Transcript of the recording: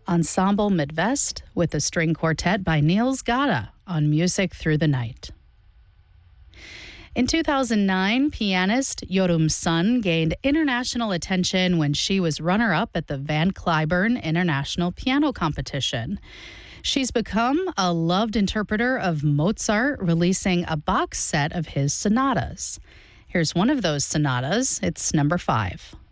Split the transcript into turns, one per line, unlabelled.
Ensemble Midwest with a string quartet by Niels Gade on Music Through the Night. In 2009, pianist Yorum Sun gained international attention when she was runner-up at the Van Cliburn International Piano Competition. She's become a loved interpreter of Mozart, releasing a box set of his sonatas. Here's one of those sonatas. It's number 5.